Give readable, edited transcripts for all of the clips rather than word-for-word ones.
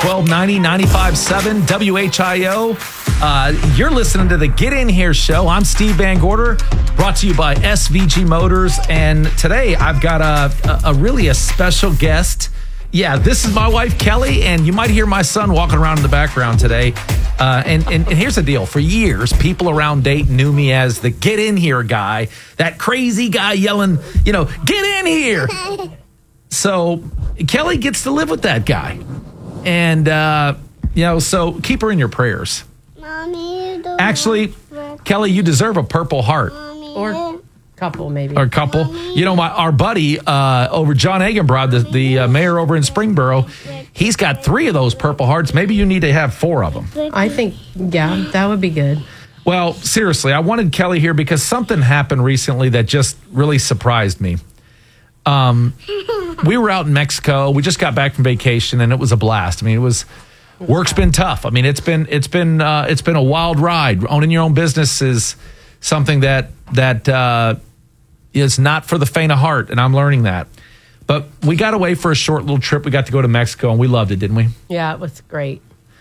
1290, 95.7 WHIO. You're listening to the Get In Here show. I'm Steve Van Gorder, brought to you by SVG Motors. And today I've got a really special guest. Yeah, this is my wife, Kelly, and you might hear my son walking around in the background today. And here's the deal. For years, people around Dayton knew me as the Get In Here guy, that crazy guy yelling, get in here. So Kelly gets to live with that guy. And, so keep her in your prayers. Mommy, actually, Kelly, you deserve a Purple Heart. Mommy. Couple, maybe. Or a couple. Our buddy over John Egenbrod, the mayor over in Springboro, he's got 3 of those Purple Hearts. Maybe you need to have 4 of them. I think, yeah, that would be good. Well, seriously, I wanted Kelly here because something happened recently that just really surprised me. We were out in Mexico. We just got back from vacation, and it was a blast. I mean, work's been tough. I mean, it's been a wild ride. Owning your own business is something that is not for the faint of heart, and I'm learning that. But we got away for a short little trip. We got to go to Mexico, and we loved it, didn't we? Yeah, it was great.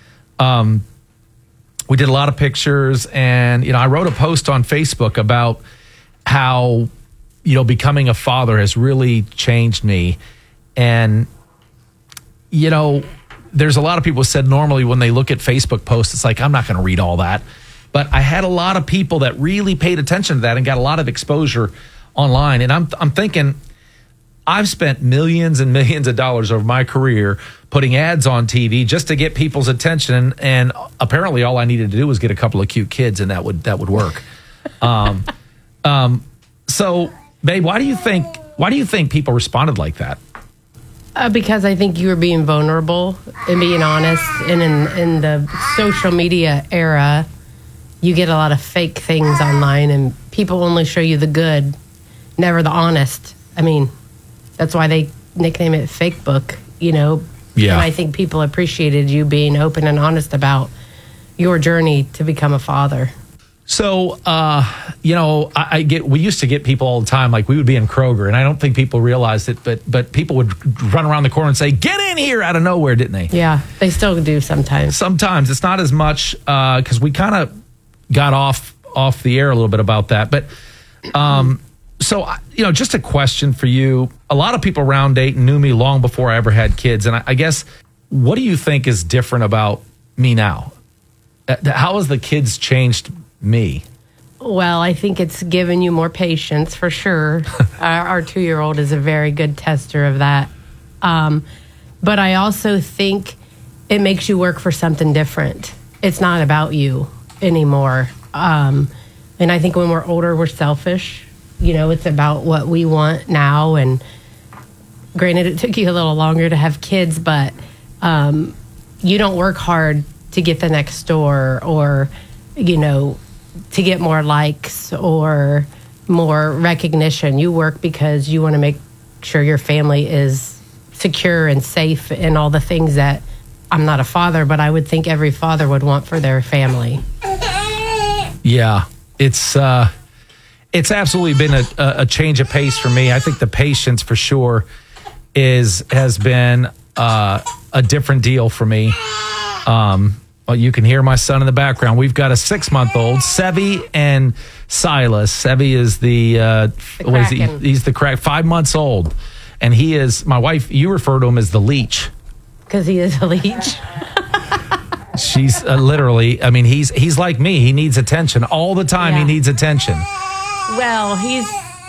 We did a lot of pictures, and I wrote a post on Facebook about how becoming a father has really changed me. And there's a lot of people who said normally when they look at Facebook posts, it's like, I'm not going to read all that. But I had a lot of people that really paid attention to that and got a lot of exposure online. And I'm thinking, I've spent millions and millions of dollars over my career putting ads on TV just to get people's attention. And apparently all I needed to do was get a couple of cute kids, and that would work. So, babe, why do you think people responded like that? Because I think you were being vulnerable and being honest. And in the social media era, you get a lot of fake things online, and people only show you the good, never the honest. I mean, that's why they nickname it Fake Book, Yeah. And I think people appreciated you being open and honest about your journey to become a father. So, we used to get people all the time, like we would be in Kroger, and I don't think people realized it, but people would run around the corner and say, get in here, out of nowhere, didn't they? Yeah, they still do sometimes. Sometimes. It's not as much because we kind of got off the air a little bit about that. But, just a question for you. A lot of people around Dayton knew me long before I ever had kids. And I guess, what do you think is different about me now? How has the kids changed me? Well, I think it's given you more patience for sure. Our 2-year-old is a very good tester of that. But I also think it makes you work for something different. It's not about you anymore. And I think when we're older, we're selfish. It's about what we want now. And granted, it took you a little longer to have kids, but you don't work hard to get the next door or, to get more likes or more recognition. You work because you want to make sure your family is secure and safe and all the things that I'm not a father, but I would think every father would want for their family. Yeah, it's absolutely been a change of pace for me. I think the patience for sure has been a different deal for me. Well, you can hear my son in the background. We've got a 6-month-old, Sevi and Silas. Sevi is he's the crack, 5 months old. And he is, my wife, you refer to him as the leech. Because he is a leech. She's literally, I mean, he's like me. He needs attention. All the time He needs attention. Well, he's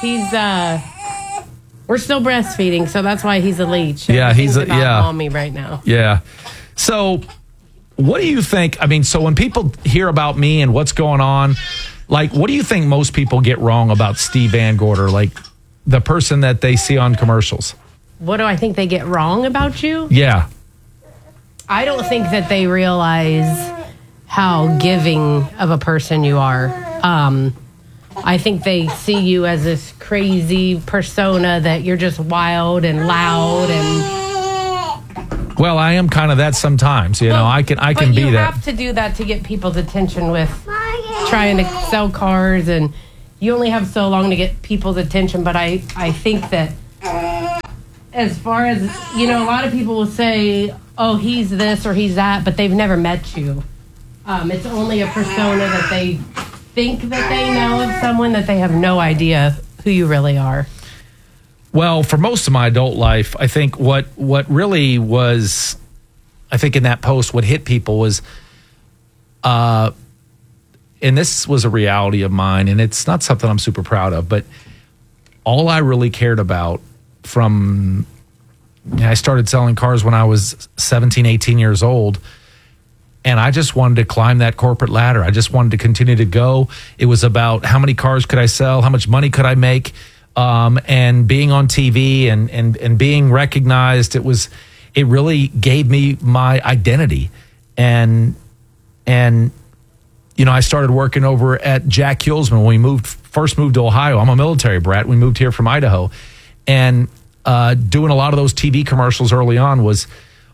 we're still breastfeeding, so that's why he's a leech. Yeah, he's about mommy right now. Yeah. So, what do you think? I mean, so when people hear about me and what's going on, like, what do you think most people get wrong about Steve Van Gorder, like the person that they see on commercials? What do I think they get wrong about you? Yeah. I don't think that they realize how giving of a person you are. I think they see you as this crazy persona that you're just wild and loud and... Well, I am kind of that sometimes, I can be that. You have to do that to get people's attention with trying to sell cars, and you only have so long to get people's attention. But I think that as far as, a lot of people will say, oh, he's this or he's that, but they've never met you. It's only a persona that they think that they know of someone, that they have no idea who you really are. Well, for most of my adult life, I think what really was, I think in that post, what hit people was, and this was a reality of mine, and it's not something I'm super proud of, but all I really cared about from, I started selling cars when I was 17, 18 years old, and I just wanted to climb that corporate ladder. I just wanted to continue to go. It was about how many cars could I sell, how much money could I make, and being on TV and being recognized. It really gave me my identity. And I started working over at Jack Hulsman when we first moved to Ohio. I'm a military brat. We moved here from Idaho. And doing a lot of those TV commercials early on was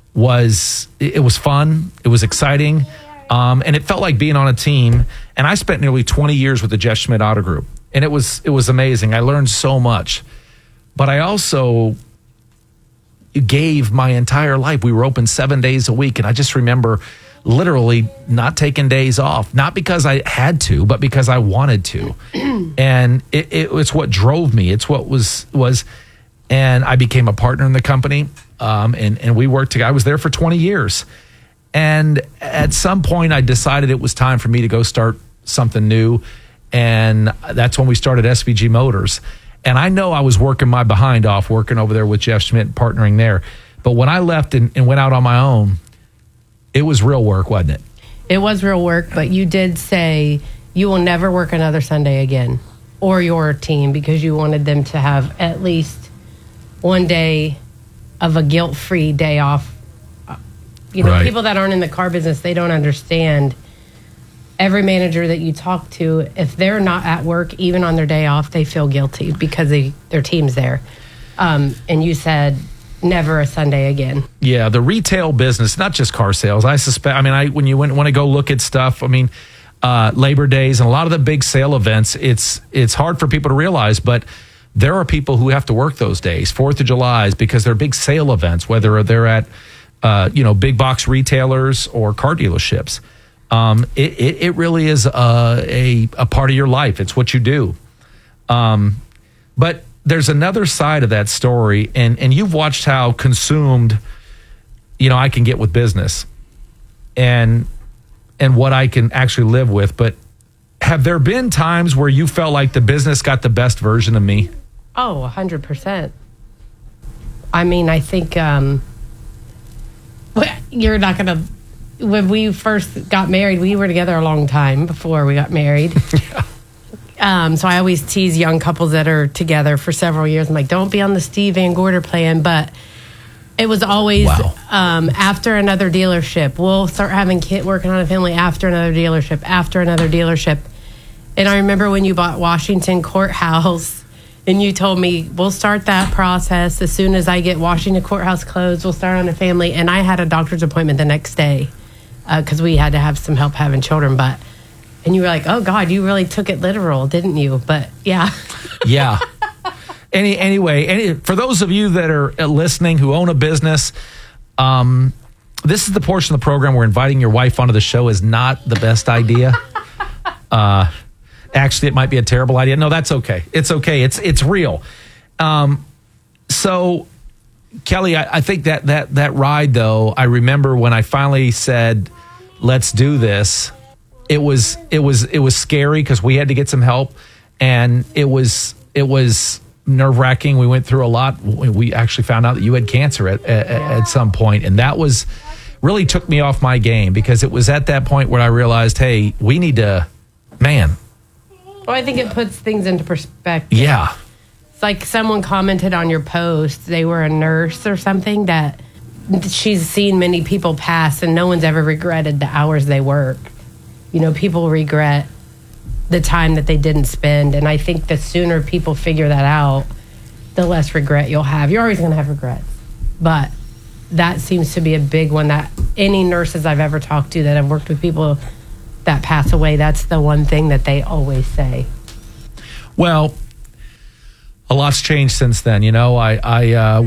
fun. It was exciting. And it felt like being on a team. And I spent nearly 20 years with the Jeff Schmidt Auto Group. And it was amazing. I learned so much. But I also gave my entire life. We were open 7 days a week. And I just remember literally not taking days off, not because I had to, but because I wanted to. And it's what drove me. It's what was, and I became a partner in the company. And we worked together. I was there for 20 years. And at some point I decided it was time for me to go start something new. And that's when we started SVG Motors. And I know I was working my behind off, working over there with Jeff Schmidt, partnering there. But when I left and went out on my own, it was real work, wasn't it? It was real work, but you did say you will never work another Sunday again, or your team, because you wanted them to have at least one day of a guilt-free day off. Right. People that aren't in the car business, they don't understand. Every manager that you talk to, if they're not at work, even on their day off, they feel guilty because their team's there. And you said never a Sunday again. Yeah, the retail business, not just car sales. I suspect, when you want to go look at stuff, Labor Days and a lot of the big sale events, it's hard for people to realize, but there are people who have to work those days, 4th of July, because they're big sale events, whether they're at, big box retailers or car dealerships. It really is a part of your life. It's what you do. But there's another side of that story, and you've watched how consumed, I can get with business and what I can actually live with. But have there been times where you felt like the business got the best version of me? Oh, 100%. I think you're not going to... When we first got married, we were together a long time before we got married. Yeah. So I always tease young couples that are together for several years. I'm like, don't be on the Steve Van Gorder plan. But it was always after another dealership. We'll start having working on a family after another dealership. And I remember when you bought Washington Courthouse and you told me, we'll start that process as soon as I get Washington Courthouse closed. We'll start on a family. And I had a doctor's appointment the next day. Because we had to have some help having children, and you were like, oh God, you really took it literal, didn't you? But yeah. Yeah. Anyway, for those of you that are listening who own a business, this is the portion of the program where inviting your wife onto the show is not the best idea. Actually, it might be a terrible idea. No, that's okay. It's okay. It's real. So Kelly, I think that ride though, I remember when I finally said, let's do this. It was scary because we had to get some help, and it was nerve-wracking. We went through a lot. We actually found out that you had cancer at some point, and that was really took me off my game, because it was at that point where I realized, hey, we need to, man. Well, I think it puts things into perspective. Yeah. It's like someone commented on your post, they were a nurse or something, that she's seen many people pass and no one's ever regretted the hours they worked. People regret the time that they didn't spend. And I think the sooner people figure that out, the less regret you'll have. You're always going to have regrets. But that seems to be a big one that any nurses I've ever talked to that have worked with people that pass away, that's the one thing that they always say. Well, a lot's changed since then. I